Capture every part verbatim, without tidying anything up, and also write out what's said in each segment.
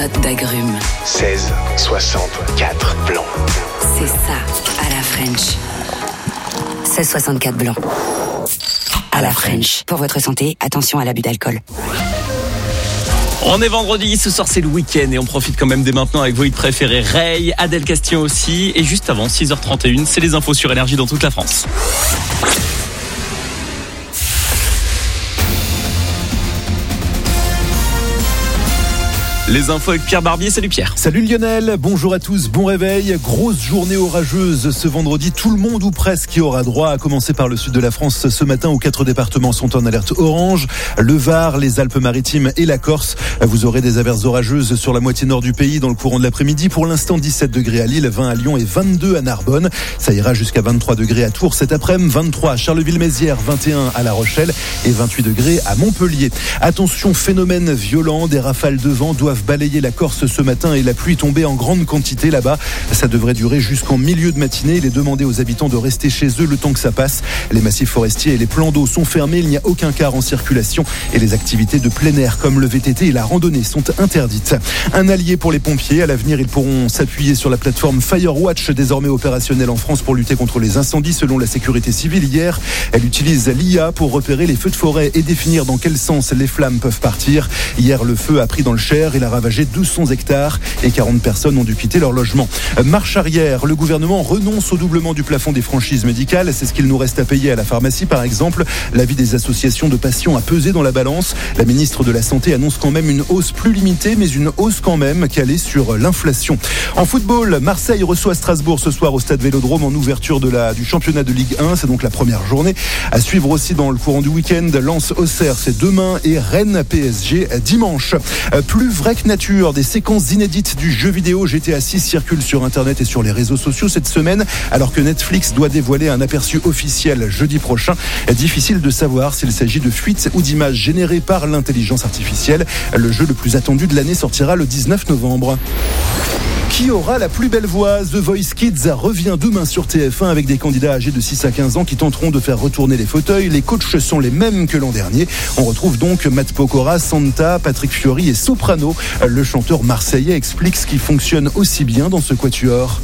D'agrumes. seize soixante-quatre blanc. C'est ça, à la French. seize soixante-quatre blanc. À la French. Pour votre santé, attention à l'abus d'alcool. On est vendredi, ce soir c'est le week-end et on profite quand même dès maintenant avec vos hits préférés. Ray, Adèle Castillon aussi. Et juste avant, six heures trente et une, c'est les infos sur Énergie dans toute la France. Les infos avec Pierre Barbier, salut Pierre. Salut Lionel, bonjour à tous, bon réveil. Grosse journée orageuse ce vendredi, tout le monde ou presque y aura droit, à commencer par le sud de la France ce matin où quatre départements sont en alerte orange, le Var, les Alpes-Maritimes et la Corse. Vous aurez des averses orageuses sur la moitié nord du pays dans le courant de l'après-midi. Pour l'instant, dix-sept degrés à Lille, vingt à Lyon et vingt-deux à Narbonne. Ça ira jusqu'à vingt-trois degrés à Tours cet après-midi, vingt-trois à Charleville-Mézières, vingt et un à La Rochelle et vingt-huit degrés à Montpellier. Attention, phénomène violent, des rafales de vent doivent balayer la Corse ce matin et la pluie tombée en grande quantité là-bas. Ça devrait durer jusqu'en milieu de matinée. Il est demandé aux habitants de rester chez eux le temps que ça passe. Les massifs forestiers et les plans d'eau sont fermés. Il n'y a aucun car en circulation et les activités de plein air comme le V T T et la randonnée sont interdites. Un allié pour les pompiers. À l'avenir, ils pourront s'appuyer sur la plateforme Firewatch, désormais opérationnelle en France pour lutter contre les incendies selon la sécurité civile. Hier, elle utilise l'I A pour repérer les feux de forêt et définir dans quel sens les flammes peuvent partir. Hier, le feu a pris dans le Cher. Il a ravagé deux cents hectares et quarante personnes ont dû quitter leur logement. Marche arrière, le gouvernement renonce au doublement du plafond des franchises médicales. C'est ce qu'il nous reste à payer à la pharmacie, par exemple. L'avis des associations de patients a pesé dans la balance. La ministre de la Santé annonce quand même une hausse plus limitée, mais une hausse quand même calée sur l'inflation. En football, Marseille reçoit Strasbourg ce soir au stade Vélodrome en ouverture de la, du championnat de Ligue un. C'est donc la première journée. À suivre aussi dans le courant du week-end, Lens-Auxerre, c'est demain et Rennes-P S G dimanche. Plus vrai que nature, des séquences inédites du jeu vidéo G T A six circulent sur Internet et sur les réseaux sociaux cette semaine, alors que Netflix doit dévoiler un aperçu officiel jeudi prochain. Difficile de savoir s'il s'agit de fuites ou d'images générées par l'intelligence artificielle. Le jeu le plus attendu de l'année sortira le dix-neuf novembre. Qui aura la plus belle voix? The Voice Kids revient demain sur T F un avec des candidats âgés de six à quinze ans qui tenteront de faire retourner les fauteuils. Les coachs sont les mêmes que l'an dernier. On retrouve donc Matt Pokora, Santa, Patrick Fiori et Soprano. Le chanteur marseillais explique ce qui fonctionne aussi bien dans ce quatuor.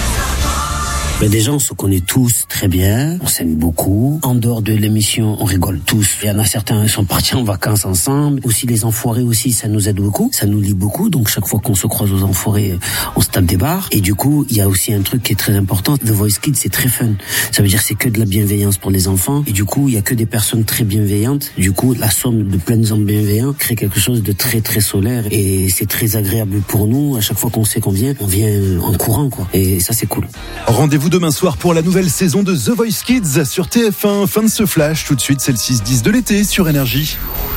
Mais déjà, on se connaît tous très bien, on s'aime beaucoup. En dehors de l'émission, on rigole tous. Il y en a certains qui sont partis en vacances ensemble. Aussi, les enfoirés aussi, ça nous aide beaucoup. Ça nous lie beaucoup. Donc, chaque fois qu'on se croise aux enfoirés, on se tape des barres. Et du coup, il y a aussi un truc qui est très important. The Voice Kids, c'est très fun. Ça veut dire que c'est que de la bienveillance pour les enfants. Et du coup, il y a que des personnes très bienveillantes. Du coup, la somme de plein de gens bienveillants crée quelque chose de très, très solaire. Et c'est très agréable pour nous. À chaque fois qu'on sait qu'on vient, on vient en courant, quoi. Et ça, c'est cool. Rendez-vous demain soir pour la nouvelle saison de The Voice Kids sur T F un. Fin de ce flash. Tout de suite, c'est le six dix de l'été sur Énergie.